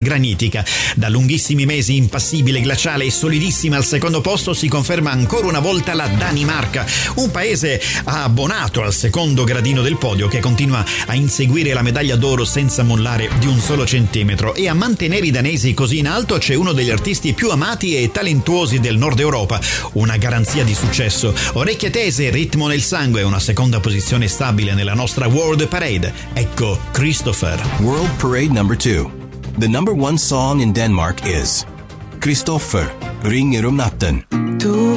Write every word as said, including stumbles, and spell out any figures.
granitica. Da lunghissimi mesi impassibile, glaciale e solidissima al secondo posto si conferma ancora una volta la Danimarca, un paese abbonato al secondo gradino del podio che continua a inseguire la medaglia d'oro senza mollare di un solo centimetro, e a mantenere i danesi così in alto c'è uno degli artisti più amati e talentuosi del Nord Europa, una garanzia di successo. Orecchie tese, ritmo nel sangue, una seconda posizione stabile nella nostra World Parade. Ecco Christopher. World Parade number two. The number one song in Denmark is Christopher, Ring om natten. Du